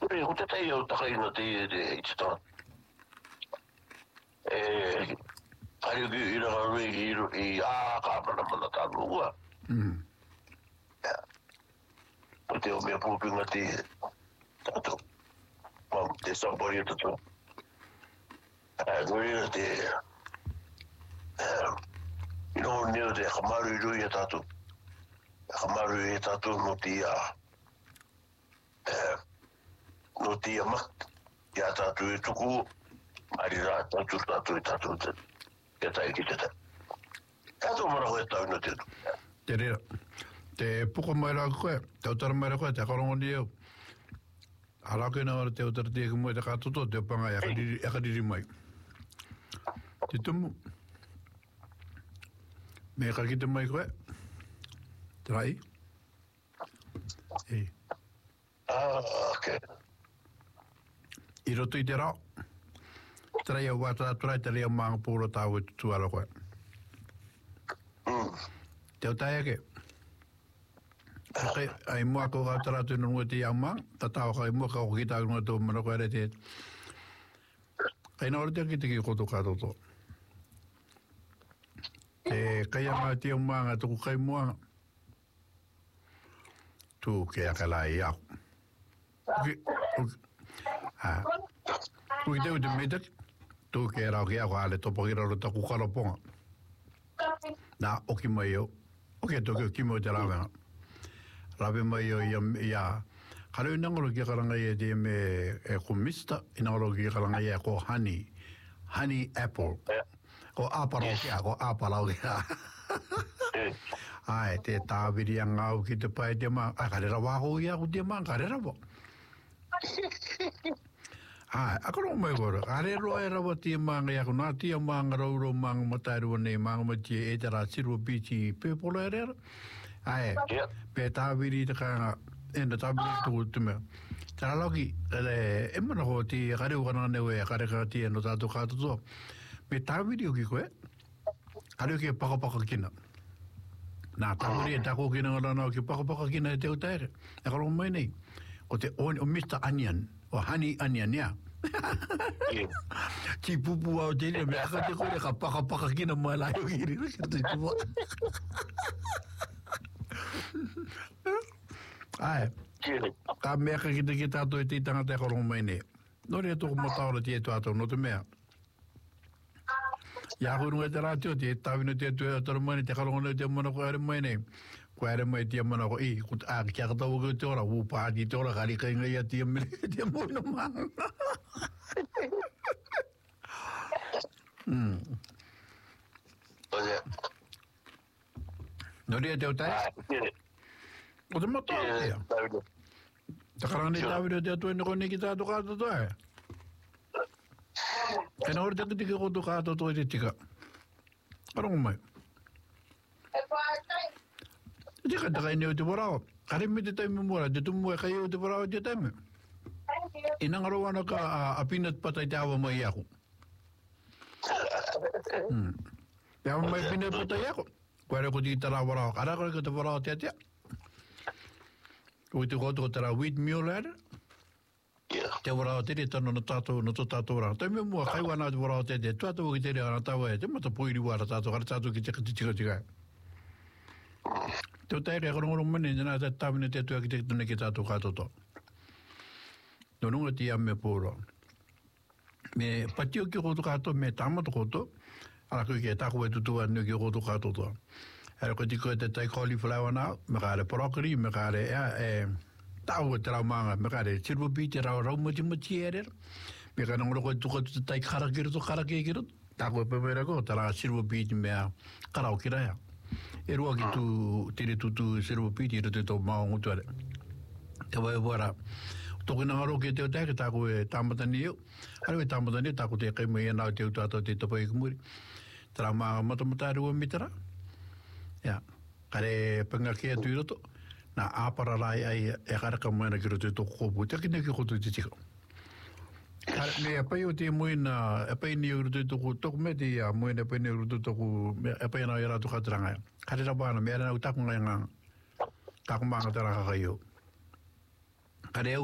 o te tei o takaina te itata. Ai ki ira rei I a ka mana tālua. O te o mea pūpinga te tato. Te sabori tato. Ngoi te ino neo te kamaru rui e tato. Kamaru e tato no tia mak. Ia tato e tuku. Ari rā tato e tato te tai ki te tai. Tato mara hoe tau no te tu. Te rira. Te puka mai rā koe, te utara mai rā koe, te akarongo ni eo. Ara koe nā wara te utara te eki moe te kātoto, te panga e akariri mai. Te tumu. Me ka ki te mai koe. Te rai. Hei. Okay. I roto I te rao. Te rai au wata aturai, te rea maanga pōro tāu e tutu ala koe. Te utai ake. Ai mua ko ga tara tu no te yama ta ta ga mua ka ki ta no to mana ko re te ai no te ki te ko to ka to e ka ya ma te uma to kai mua tu ke ka la ya ku te u te meta tu ke ra ke ga le to po ira ro ta ku ka ro ponga na o ki mai yo o ke to ki mo te ra Rabe mai o ia kare nangoro ki karanga ia te me kumista inangoro ki karanga ia ko honey apple ko aparo kia ko aparo kia ai te tāwiri a ngau ki te pai te maa kare rawa ho ia ku te maa kare rawa ai akaro mai kora kare roa e rawa te maa ngai ako nā tia maa ngarauro maa ngamatai nei maa ngamatia e te rā siru biti pepolo e rera ai pe tāwiri te kanga ena tāwiri tuku te mea tara loki e mana ho ti kare ukana newe kare ka ti eno tātou kātotoa me tāwiri o ki koe kare o ki pakapaka kina nā tāwiri e tako kina ngarana o ki pakapaka kina e te utaere e karo mai nei o te o Mr. Onion o honey onion ia ti pupu au te rea me aka te koe ka pakapaka kina mai lai o ki rira ki te tuwa ai ka mea ka kita ki tātou e te tangata e karongo mai ne nori e toko mataora ti e tuatou no te mea ia kurunga te rātio te e tāwina te atu e atara mai ne te karongo nei te mana ko are mai ne ko are mai te mana ko i kia katau ko te ora pāti te ora kari kai ngai a te mele te moina maa nori e te utai o te mataora te ia ta karanga nei tāwina te atu e niko nei ki tātou kātoto e e na ori te tiki koto kātoto e te tika karongo mai e tika takai nei o te warao kare me te taime mora te tumu e kai o te warao te taime i nangaro ana ka a peanut patai te awa mai ako te awa mai peanut patai ako koere ko ti tara warao karakare ko te warao te atea o te koto ko tara wheat meal ere te warao te re tano no tātou ranga taime mua kai wana te warao te tuatou ki te re ana tawa e te mata poiri wara tātou kare tātou ki te tika te utaere karongoro mene nena te tāwina te atua ki te tune ki tātou kātoto no nunga ti a me pōro me patio ki koto kāto me tāmato koto ala koe ki e tāku e tutua nu ki koto kātoto era koe tiko e te tai cauliflower nā me kāre broccoli me kāre tau e te rau manga me kāre silver te rau mati e rera me kāre ngoro koe tuko te tai karakiro tāku e pēmera ko tā rā silver beet mea karau ki rea e rua ki tu tere tutu silver beet i rate tō maongu tuare te wai wara tōki ngaro ki te o tēke tāku e tāmatani eo haru e tāmatani eo tāku te kai mai anau te utata te topa i kumuri tā rā manga matamata rua mitara ia kare panga ki atu i roto na āpara rai ai e karaka moena ki roto i tōku kōpu te kine ki koto i te tika me e pai o te moena e pai ni o roto i tōku me te moena e pai ni o roto i tōku e pai nao i rātu kataranga kare rapana me ara nau taku ngai ngā taku manga te raka kai o kare